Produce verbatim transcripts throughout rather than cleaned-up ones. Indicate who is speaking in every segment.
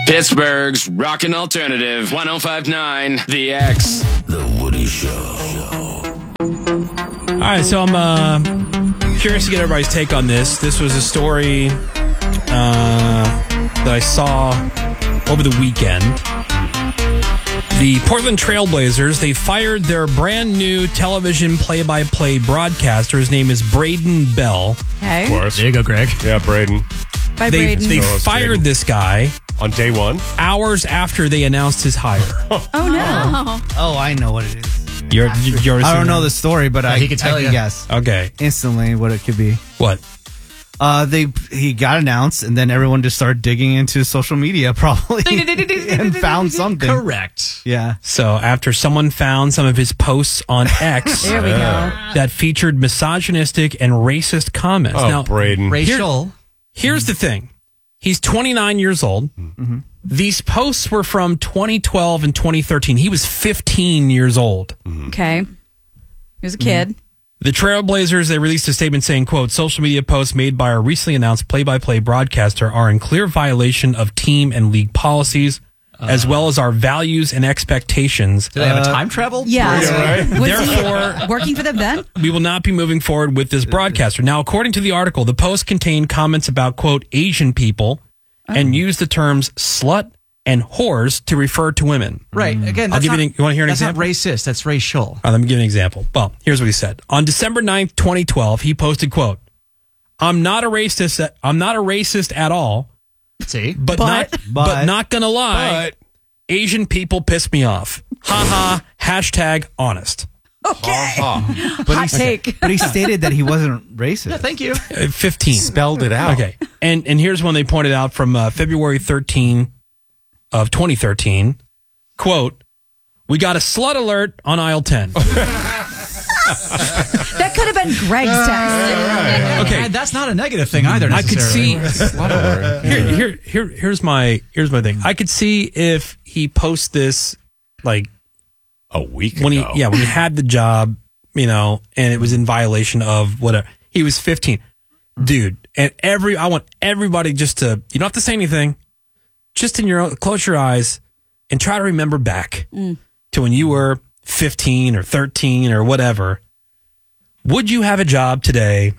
Speaker 1: Pittsburgh's rockin' alternative, one oh five point nine The X.
Speaker 2: The Woody Show.
Speaker 3: All right, so I'm uh, curious to get everybody's take on this. This was a story uh, that I saw over the weekend. The Portland Trailblazers, they fired their brand new television play-by-play broadcaster. His name is Braden Bell.
Speaker 4: Okay.
Speaker 5: Of course.
Speaker 6: There you go, Greg.
Speaker 5: Yeah, Braden.
Speaker 4: By
Speaker 3: They,
Speaker 4: Braden.
Speaker 3: they
Speaker 5: Oh, it's
Speaker 3: fired
Speaker 5: Braden.
Speaker 3: this guy
Speaker 5: On day one?
Speaker 3: hours after they announced his hire.
Speaker 4: oh, no.
Speaker 7: Oh, I know what it is.
Speaker 3: You're, you're
Speaker 7: I don't know the story, but I,
Speaker 6: he could tell
Speaker 7: I can
Speaker 6: you.
Speaker 7: guess
Speaker 3: Okay.
Speaker 7: instantly what it could be.
Speaker 3: What?
Speaker 7: Uh, they he got announced, and then everyone just started digging into social media, probably, and found something.
Speaker 6: Correct.
Speaker 7: Yeah.
Speaker 3: So after someone found some of his posts on X
Speaker 4: There we go.
Speaker 3: that featured misogynistic and racist comments.
Speaker 5: Oh,
Speaker 3: now,
Speaker 5: Braden.
Speaker 6: Racial.
Speaker 3: here's the thing. He's twenty-nine years old.
Speaker 7: Mm-hmm.
Speaker 3: These posts were from twenty twelve and twenty thirteen. He was fifteen years old.
Speaker 4: Okay. He was a kid.
Speaker 3: The Trailblazers, they released a statement saying, quote, social media posts made by our recently announced play-by-play broadcaster are in clear violation of team and league policies, uh, as well as our values and expectations.
Speaker 6: Do they have a time travel?
Speaker 4: Yeah.
Speaker 5: Yeah, right?
Speaker 4: Was
Speaker 3: Therefore-
Speaker 4: he working for them then?
Speaker 3: We will not be moving forward with this broadcaster. Now, according to the article, the post contained comments about, quote, Asian people and used the terms slut and whores to refer to women.
Speaker 6: Right. Again,
Speaker 3: I'll
Speaker 6: that's
Speaker 3: give you
Speaker 6: not,
Speaker 3: an- you wanna hear an
Speaker 6: that's
Speaker 3: example?
Speaker 6: not racist. That's racial.
Speaker 3: All right, let me give you an example. Well, here's what he said. On December ninth, twenty twelve, he posted, quote, I'm not a racist. I'm not a racist at all,
Speaker 6: See?
Speaker 3: but,
Speaker 4: But-
Speaker 3: not but,
Speaker 7: but-
Speaker 3: not gonna lie.
Speaker 5: But
Speaker 3: Asian people piss me off. Ha ha. Hashtag honest.
Speaker 4: Okay.
Speaker 5: uh-huh.
Speaker 7: But
Speaker 4: Hot
Speaker 7: he,
Speaker 4: take.
Speaker 7: but he stated that he wasn't racist.
Speaker 6: Thank you.
Speaker 3: Uh, fifteen.
Speaker 5: spelled it out.
Speaker 3: Okay. And and here's one they pointed out from uh, February thirteenth of twenty thirteen. Quote, we got a slut alert on aisle ten.
Speaker 4: That could have been Greg's text.
Speaker 3: Okay.
Speaker 6: And that's not a negative thing either.
Speaker 3: I could see
Speaker 6: necessarily.
Speaker 3: here, here here here's my here's my thing. I could see if he posts this like
Speaker 5: A week
Speaker 3: when he
Speaker 5: ago.
Speaker 3: yeah, when he had the job, you know, and it was in violation of whatever. He was fifteen. Dude, and every I want everybody just to you don't have to say anything. Just in your own, close your eyes and try to remember back to when you were fifteen or thirteen or whatever. Would you have a job today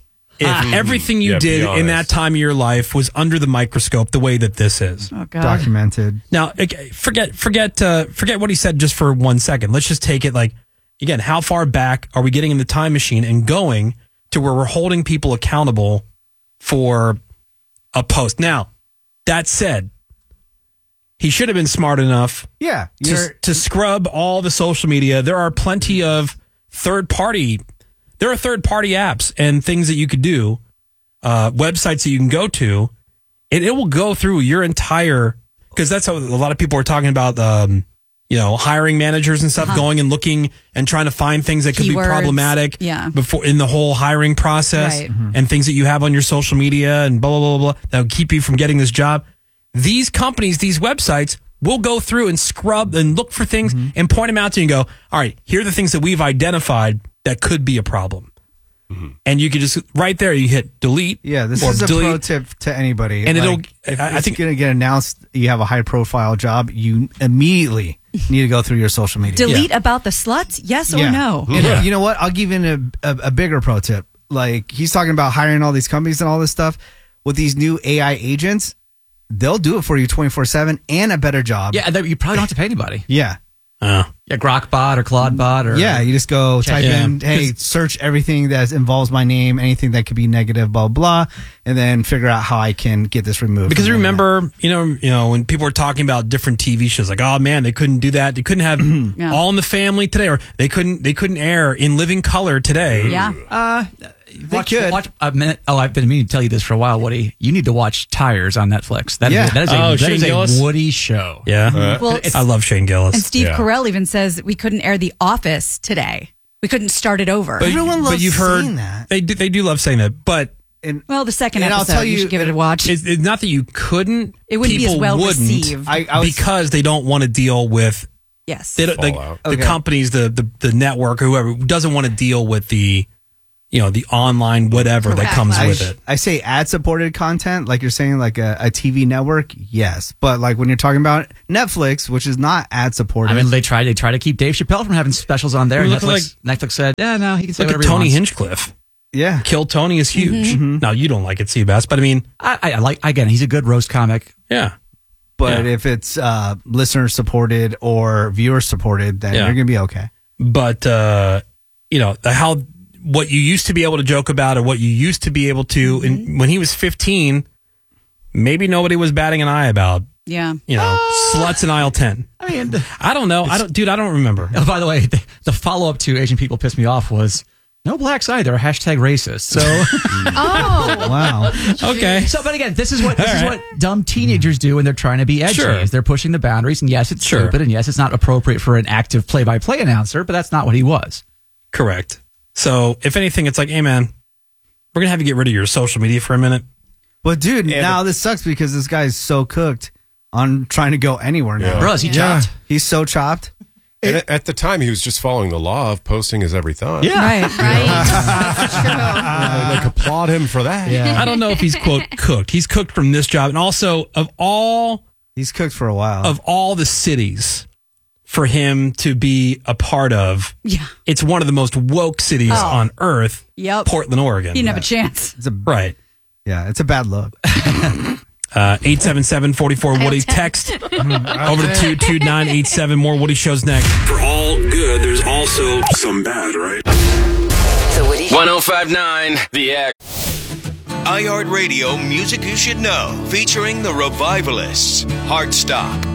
Speaker 3: if everything you
Speaker 5: Yeah, be
Speaker 3: did in that
Speaker 5: honest.
Speaker 3: time of your life was under the microscope the way that this is?
Speaker 4: Oh, God.
Speaker 7: Documented.
Speaker 3: Now, okay, forget forget uh, forget what he said just for one second. Let's just take it like again. How far back are we getting in the time machine and going to where we're holding people accountable for a post? Now, that said, he should have been smart enough
Speaker 7: Yeah.
Speaker 3: to,
Speaker 7: You're,
Speaker 3: to scrub all the social media. There are plenty of third party. There are third party apps and things that you could do, uh, websites that you can go to, and it will go through your entire. Because that's how a lot of people are talking about, um, you know, hiring managers and stuff,
Speaker 4: Uh-huh.
Speaker 3: going and looking and trying to find things that could
Speaker 4: Keywords,
Speaker 3: be problematic.
Speaker 4: yeah.
Speaker 3: Before in the whole hiring process
Speaker 4: Right.
Speaker 3: and things that you have on your social media and blah blah blah blah that will keep you from getting this job. These companies, these websites will go through and scrub and look for things
Speaker 7: Mm-hmm.
Speaker 3: and point them out to you and go, all right, here are the things that we've identified that could be a problem. And you could just, right there, you hit delete.
Speaker 7: yeah, this
Speaker 3: or
Speaker 7: is a
Speaker 3: delete,
Speaker 7: pro tip to anybody.
Speaker 3: And it'll-
Speaker 7: if
Speaker 3: I- I
Speaker 7: it's
Speaker 3: think-
Speaker 7: going to get announced you have a high profile job, you immediately need to go through your social media.
Speaker 4: Delete about the sluts? Yes or
Speaker 7: Yeah.
Speaker 4: no?
Speaker 7: And
Speaker 5: Yeah.
Speaker 7: you know what? I'll give you a, a, a bigger pro tip. Like he's talking about hiring all these companies and all this stuff with these new A I agents. They'll do it for you twenty-four seven and a better job.
Speaker 6: Yeah, that- you probably don't have to pay anybody.
Speaker 7: Yeah.
Speaker 3: Oh.
Speaker 6: Yeah, Grokbot or Claudebot or
Speaker 7: Yeah, you just go type
Speaker 3: Yeah.
Speaker 7: in, hey, search everything that involves my name, anything that could be negative, blah, blah, and then figure out how I can get this removed.
Speaker 3: Because
Speaker 7: from the internet.
Speaker 3: remember, you know, you know, when people were talking about different T V shows, like, oh man, they couldn't do that. They couldn't have
Speaker 4: Yeah.
Speaker 3: All in the Family today, or they couldn't, they couldn't air In Living Color today.
Speaker 4: Yeah.
Speaker 6: Uh, watch,
Speaker 7: could.
Speaker 6: watch a minute. Oh, I've been meaning to tell you this for a while, Woody. You need to watch Tires on Netflix. That is
Speaker 7: Yeah.
Speaker 6: a, that is a,
Speaker 3: Oh,
Speaker 6: that
Speaker 3: Shane
Speaker 6: is a
Speaker 3: Gillis?
Speaker 6: Woody show.
Speaker 3: Yeah.
Speaker 4: Well,
Speaker 6: It's-
Speaker 3: I love Shane Gillis.
Speaker 4: and Steve
Speaker 5: Yeah.
Speaker 4: Carell even says we couldn't air The Office today. We couldn't start it over.
Speaker 3: but,
Speaker 7: Everyone
Speaker 3: but
Speaker 7: loves
Speaker 3: you've heard
Speaker 7: saying that.
Speaker 3: they do, they do love saying that, but
Speaker 7: And
Speaker 4: well, the second
Speaker 7: And I'll
Speaker 4: episode,
Speaker 7: tell
Speaker 4: you,
Speaker 7: you-
Speaker 4: should give it a watch.
Speaker 3: it's, it's not that you couldn't.
Speaker 4: It wouldn't be as
Speaker 3: people
Speaker 4: well
Speaker 3: wouldn't
Speaker 4: received.
Speaker 7: I, I was,
Speaker 3: because they don't want to deal with
Speaker 4: yes.
Speaker 3: they don't, like,
Speaker 5: Fallout.
Speaker 3: the
Speaker 7: Okay.
Speaker 3: companies, the, the the network, or whoever doesn't want to deal with the you know, the online whatever that
Speaker 4: Correct.
Speaker 3: comes
Speaker 7: I,
Speaker 3: with it.
Speaker 7: I say ad supported content, like you're saying, like a, a T V network, yes. But like when you're talking about Netflix, which is not ad supported,
Speaker 6: I mean, they try they try to keep Dave Chappelle from having specials on there.
Speaker 3: Look
Speaker 6: Netflix, Netflix said, yeah, no, he can say
Speaker 3: Look at
Speaker 6: whatever
Speaker 3: Tony
Speaker 6: he wants.
Speaker 3: Hinchcliffe.
Speaker 7: yeah,
Speaker 3: Kill Tony is huge. Now, you don't like it, Seabass, but I mean,
Speaker 6: I, I like again, he's a good roast comic.
Speaker 3: yeah.
Speaker 7: but
Speaker 3: Yeah.
Speaker 7: if it's uh, listener supported or viewer supported, then
Speaker 3: Yeah.
Speaker 7: you're gonna be okay.
Speaker 3: But, uh, you know, the- how what you used to be able to joke about or what you used to be able to, and when he was fifteen, maybe nobody was batting an eye about,
Speaker 4: Yeah.
Speaker 3: you know, sluts in aisle ten.
Speaker 6: I mean,
Speaker 3: I don't know. I don't, dude, I don't remember.
Speaker 6: oh, by the way, the, the follow up to Asian people pissed me off was no blacks either. Hashtag racist. So,
Speaker 4: Oh.
Speaker 7: Wow.
Speaker 3: Okay.
Speaker 6: so, but again, this is what this is
Speaker 3: All right.
Speaker 6: what dumb teenagers do when they're trying to be edgy.
Speaker 3: Sure.
Speaker 6: Is they're pushing the boundaries, and yes, it's
Speaker 3: Sure.
Speaker 6: stupid, and yes, it's not appropriate for an active play by play announcer, but that's not what he was.
Speaker 3: Correct. So, if anything, it's like, hey, man, we're going to have you get rid of your social media for a minute.
Speaker 7: But dude, now this sucks because this guy's so cooked on trying to go anywhere now.
Speaker 5: Yeah.
Speaker 6: Bro, is he chopped?
Speaker 7: He's so chopped.
Speaker 5: And at- at the time, he was just following the law of posting his every thought.
Speaker 6: Yeah.
Speaker 4: Right. Right. That's true.
Speaker 5: I like applaud him for that.
Speaker 6: Yeah.
Speaker 3: I don't know if he's, quote, cooked. He's cooked from this job. And also, of all
Speaker 7: He's cooked for a while.
Speaker 3: of all the cities for him to be a part of,
Speaker 4: Yeah.
Speaker 3: it's one of the most woke cities
Speaker 4: Oh.
Speaker 3: on earth,
Speaker 4: Yep.
Speaker 3: Portland, Oregon.
Speaker 4: You didn't have a chance.
Speaker 7: it's a
Speaker 3: Right.
Speaker 7: yeah, it's a bad look.
Speaker 3: Uh, eight seven seven, four four, Woody. Text over to two two nine eight seven. More Woody shows next.
Speaker 2: For all good, there's also some bad, right?
Speaker 8: The Woody Show.
Speaker 1: one oh five point nine The X.
Speaker 9: iHeartRadio Music You Should Know, featuring the Revivalists, Heartstop,